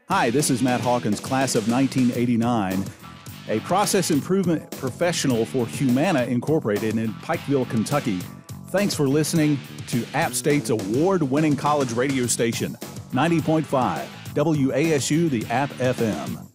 Hi, this is Matt Hawkins, class of 1989, a process improvement professional for Humana Incorporated in Pikeville, Kentucky. Thanks for listening to App State's award-winning college radio station, 90.5 WASU, the App FM.